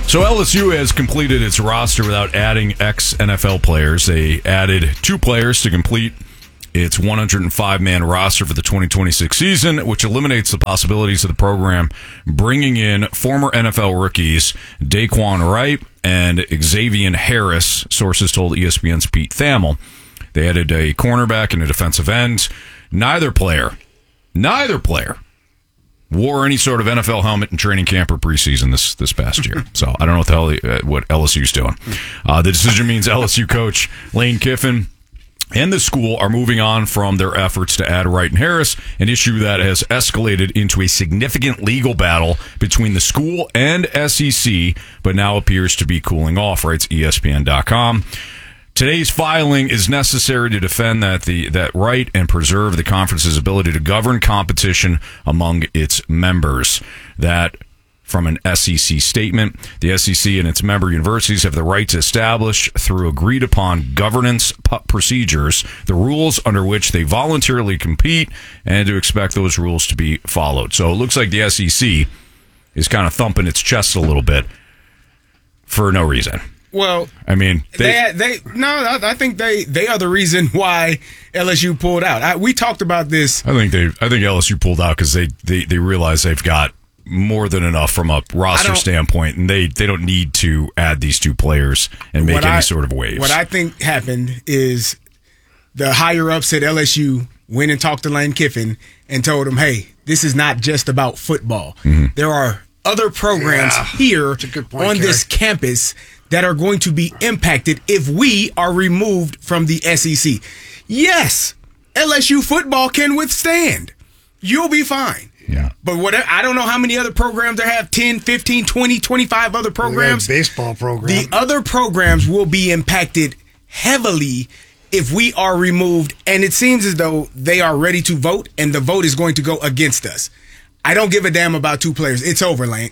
So LSU has completed its roster without adding ex-NFL players. They added 2 players to complete its 105-man roster for the 2026 season, which eliminates the possibilities of the program bringing in former NFL rookies Daquan Wright and Xavier Harris, sources told ESPN's Pete Thamel. They added a cornerback and a defensive end. Neither player wore any sort of NFL helmet in training camp or preseason this past year. So I don't know what LSU's doing. The decision means LSU coach Lane Kiffin and the school are moving on from their efforts to add Wright and Harris, an issue that has escalated into a significant legal battle between the school and SEC, but now appears to be cooling off, writes ESPN.com. Today's filing is necessary to defend that right and preserve the conference's ability to govern competition among its members. That, from an SEC statement, the SEC and its member universities have the right to establish, through agreed-upon governance procedures, the rules under which they voluntarily compete, and to expect those rules to be followed. So it looks like the SEC is kind of thumping its chest a little bit for no reason. Well, I mean, I think they are the reason why LSU pulled out. We talked about this. I think LSU pulled out because they realize they've got more than enough from a roster standpoint, and they don't need to add these 2 players and make any sort of waves. What I think happened is the higher ups at LSU went and talked to Lane Kiffin and told him, "Hey, this is not just about football. Mm-hmm. There are other programs here on this campus that are going to be impacted if we are removed from the SEC. Yes, LSU football can withstand. You'll be fine." Yeah. But I don't know how many other programs they have, 10, 15, 20, 25 other programs. Baseball program. The other programs will be impacted heavily if we are removed, and it seems as though they are ready to vote, and the vote is going to go against us. I don't give a damn about 2 players. It's over, Lane.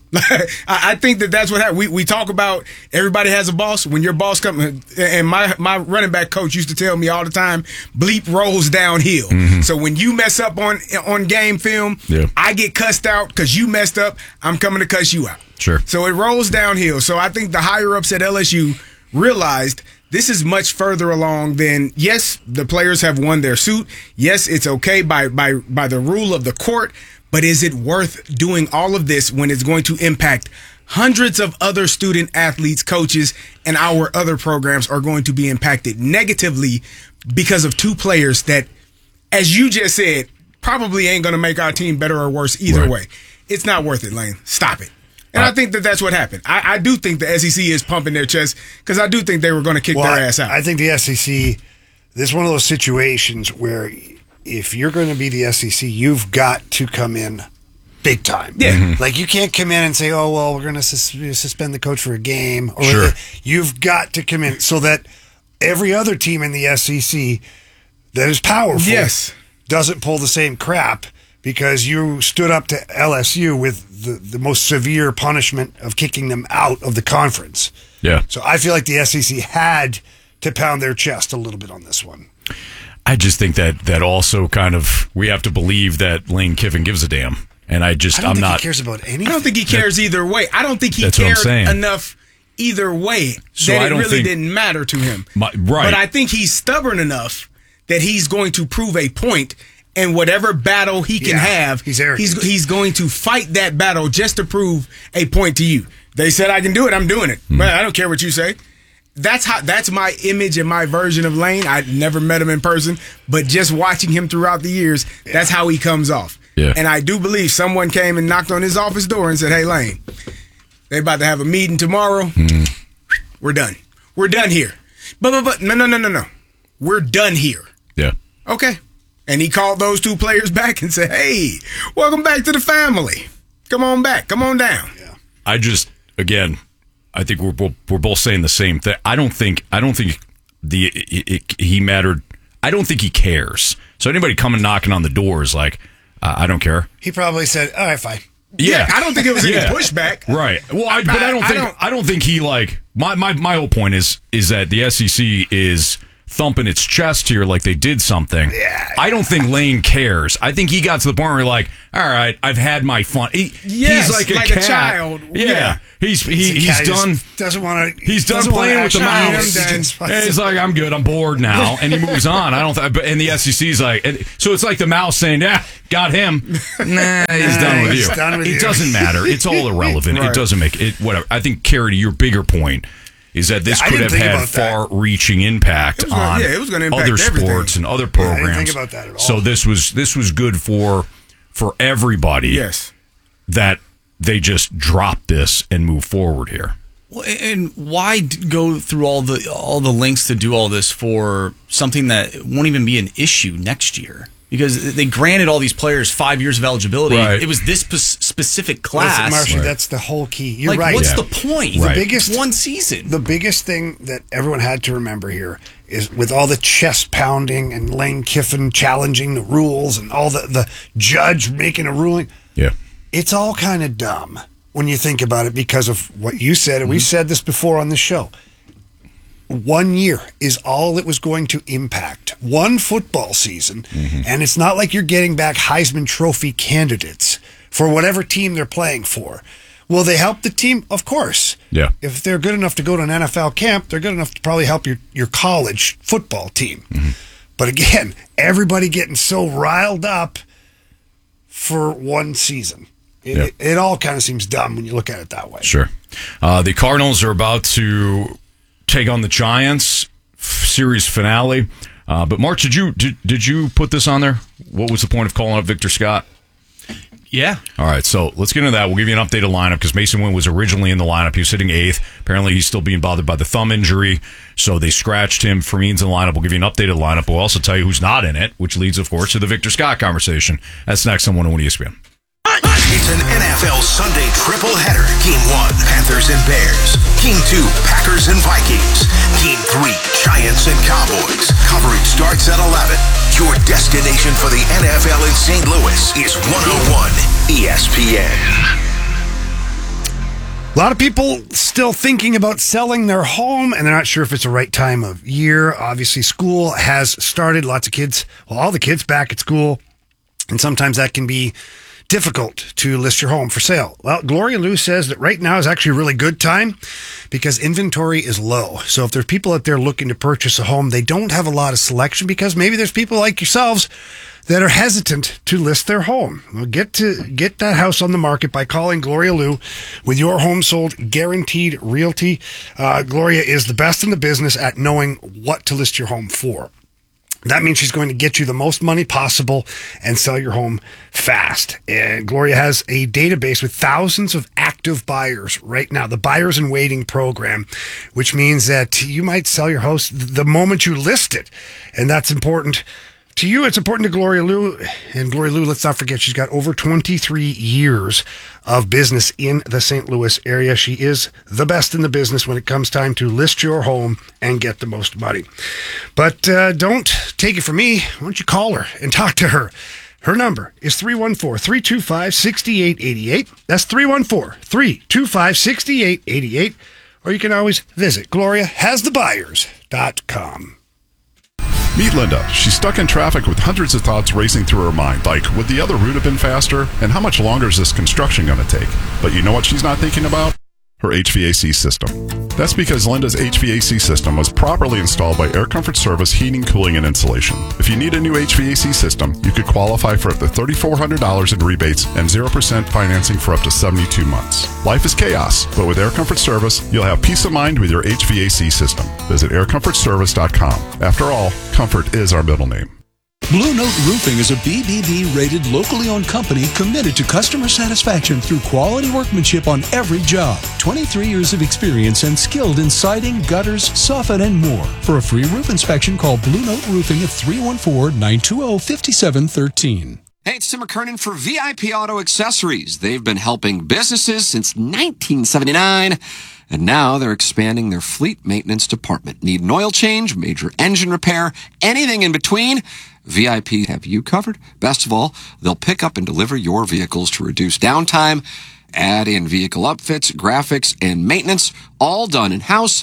I think that's what happened. We talk about everybody has a boss. When your boss comes, and my running back coach used to tell me all the time, bleep rolls downhill. Mm-hmm. So when you mess up on game film, I get cussed out because you messed up. I'm coming to cuss you out. Sure. So it rolls downhill. So I think the higher ups at LSU realized this is much further along than, yes, the players have won their suit. Yes, it's okay by the rule of the court. But is it worth doing all of this when it's going to impact hundreds of other student athletes, coaches, and our other programs are going to be impacted negatively because of 2 players that, as you just said, probably ain't going to make our team better or worse either way. It's not worth it, Lane. Stop it. And I think that's what happened. I do think the SEC is pumping their chest because I do think they were going to kick their ass out. I think the SEC, this is one of those situations where if you're going to be the SEC, you've got to come in big time. Yeah. Mm-hmm. Like, you can't come in and say, oh, well, we're going to suspend the coach for a game. Or sure. You've got to come in so that every other team in the SEC that is powerful doesn't pull the same crap because you stood up to LSU with the most severe punishment of kicking them out of the conference. Yeah. So I feel like the SEC had to pound their chest a little bit on this one. I just think that also kind of, we have to believe that Lane Kiffin gives a damn. And I don't think he cares about anything. I don't think he cares either way. I don't think he cared enough either way that it really didn't matter to him. Right. But I think he's stubborn enough that he's going to prove a point, and whatever battle he can have, he's going to fight that battle just to prove a point to you. They said I can do it, I'm doing it. But I don't care what you say. That's my image and my version of Lane. I never met him in person, but just watching him throughout the years, that's how he comes off. Yeah. And I do believe someone came and knocked on his office door and said, "Hey, Lane, they about to have a meeting tomorrow. We're done. We're done here." But no. We're done here. Yeah. Okay. And he called those 2 players back and said, "Hey, welcome back to the family. Come on back. Come on down." Yeah. I think we're both saying the same thing. I don't think he mattered. I don't think he cares. So anybody coming knocking on the door is like, I don't care. He probably said, "All right, fine." Yeah, I don't think it was any pushback. Right. Well, I don't think he like my whole point is that the SEC is thumping its chest here like they did something. Yeah. I don't think Lane cares. I think he got to the point where like, all right, I've had my fun. He's like a cat. child. Yeah. He's done. Doesn't want to. He's done playing with the mouse. And he's like, I'm good. I'm bored now, and he moves on. I don't. And the SEC's like, so it's like the mouse saying, "Yeah, got him." Nah, he's done with you. It doesn't matter. It's all irrelevant. Right. It doesn't make it. Whatever. I think, Carrie, to your bigger point is that this could have had far-reaching impact on it was gonna impact other everything. sports and other programs. I didn't think about that at all. So this was good for everybody. Yes. That they just drop this and move forward here. Well, and why go through all the links to do all this for something that won't even be an issue next year? Because they granted all these players 5 years of eligibility. Right. It was this specific class. Marshy, Right. that's the whole key. You're right. What's the point? Right. The biggest one season. The biggest thing that everyone had to remember here is with all the chest pounding and Lane Kiffin challenging the rules and all the judge making a ruling. Yeah. It's all kind of dumb when you think about it because of what you said, and we've said this before on the show. 1 year is all it was going to impact. One football season, and it's not like you're getting back Heisman Trophy candidates for whatever team they're playing for. Will they help the team? Of course. Yeah. If they're good enough to go to an NFL camp, they're good enough to probably help your college football team. But again, everybody getting so riled up for one season. It all kind of seems dumb when you look at it that way. Sure. The Cardinals are about to take on the Giants, series finale. But March, did you put this on there? What was the point of calling up Victor Scott? Yeah. All right, so let's get into that. We'll give you an updated lineup because Mason Wynn was originally in the lineup. He was sitting 8th. Apparently, he's still being bothered by the thumb injury, so they scratched him. Fermin's in the lineup. We'll give you an updated lineup. We'll also tell you who's not in it, which leads, of course, to the Victor Scott conversation. That's next on 101 ESPN. It's an NFL Sunday triple header. Game 1, Panthers and Bears. Game 2, Packers and Vikings. Game 3, Giants and Cowboys. Coverage starts at 11. Your destination for the NFL in St. Louis is 101 ESPN. A lot of people still thinking about selling their home, and they're not sure if it's the right time of year. Obviously, school has started. Lots of kids, all the kids back at school, and sometimes that can be difficult to list your home for sale. Well, Gloria Lou says that right now is actually a really good time because inventory is low. So if there's people out there looking to purchase a home, they don't have a lot of selection because maybe there's people like yourselves that are hesitant to list their home. Well, get that house on the market by calling Gloria Lou with your home sold guaranteed realty. Gloria is the best in the business at knowing what to list your home for. That means she's going to get you the most money possible and sell your home fast. And Gloria has a database with thousands of active buyers right now, the Buyers in Waiting program, which means that you might sell your house the moment you list it. And that's important to you. It's important to Gloria Lou. And Gloria Lou, let's not forget, she's got over 23 years of business in the St. Louis area. She is the best in the business when it comes time to list your home and get the most money. But don't take it from me. Why don't you call her and talk to her? Her number is 314-325-6888. That's 314-325-6888. Or you can always visit GloriaHasTheBuyers.com. Meet Linda. She's stuck in traffic with hundreds of thoughts racing through her mind, like, would the other route have been faster? And how much longer is this construction going to take? But you know what she's not thinking about? Her HVAC system. That's because Linda's HVAC system was properly installed by Air Comfort Service Heating, Cooling, and Insulation. If you need a new HVAC system, you could qualify for up to $3,400 in rebates and 0% financing for up to 72 months. Life is chaos, but with Air Comfort Service, you'll have peace of mind with your HVAC system. Visit aircomfortservice.com. After all, comfort is our middle name. Blue Note Roofing is a BBB-rated, locally owned company committed to customer satisfaction through quality workmanship on every job. 23 years of experience and skilled in siding, gutters, soffit, and more. For a free roof inspection, call Blue Note Roofing at 314-920-5713. Hey, it's Tim McKernan for VIP Auto Accessories. They've been helping businesses since 1979, and now they're expanding their fleet maintenance department. Need an oil change, major engine repair, anything in between? VIP have you covered. Best of all, they'll pick up and deliver your vehicles to reduce downtime, add in vehicle upfits, graphics, and maintenance, all done in-house.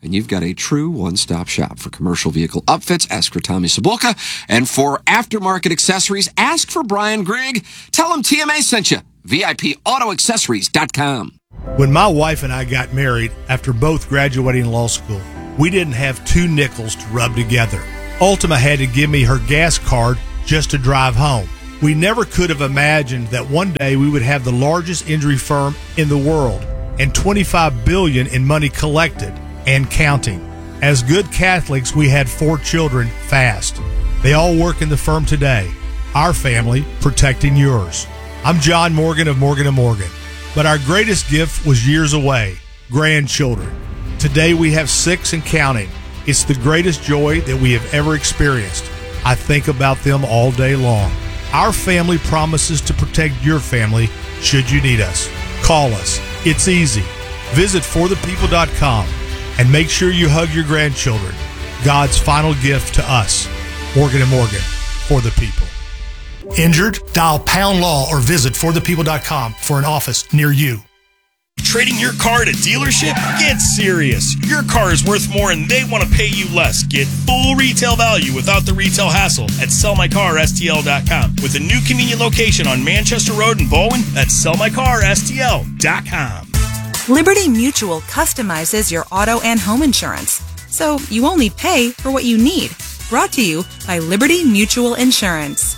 and you've got a true one-stop shop for commercial vehicle upfits. Ask for Tommy Cibulka. And for aftermarket accessories, ask for Brian Grigg. Tell him TMA sent you. VIPAutoaccessories.com. When my wife and I got married after both graduating law school, we didn't have 2 nickels to rub together. Ultima had to give me her gas card just to drive home. We never could have imagined that one day we would have the largest injury firm in the world and $25 billion in money collected and counting. As good Catholics, we had 4 children fast. They all work in the firm today. Our family protecting yours. I'm John Morgan of Morgan & Morgan, but our greatest gift was years away, grandchildren. Today we have 6 and counting. It's the greatest joy that we have ever experienced. I think about them all day long. Our family promises to protect your family should you need us. Call us. It's easy. Visit forthepeople.com and make sure you hug your grandchildren. God's final gift to us. Morgan & Morgan, for the people. Injured? Dial # law or visit forthepeople.com for an office near you. Trading your car at a dealership? Get serious. Your car is worth more and they want to pay you less. Get full retail value without the retail hassle at sellmycarstl.com. With a new convenient location on Manchester Road in Bowen, that's sellmycarstl.com. Liberty Mutual customizes your auto and home insurance, so you only pay for what you need. Brought to you by Liberty Mutual Insurance.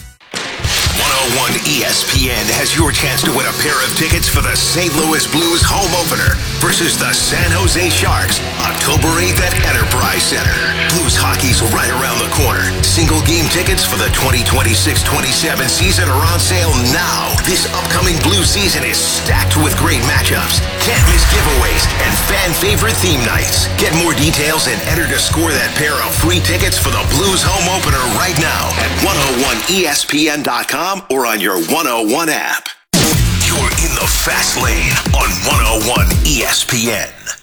101 ESPN has your chance to win a pair of tickets for the St. Louis Blues home opener versus the San Jose Sharks, October 8th at Enterprise Center. Blues hockey's right around the corner. Single game tickets for the 2026-27 season are on sale now. This upcoming Blues season is stacked with great matchups, can't miss giveaways, and fan favorite theme nights. Get more details and enter to score that pair of free tickets for the Blues home opener right now at 101ESPN.com or on your 101 app. You're in the fast lane on 101 ESPN.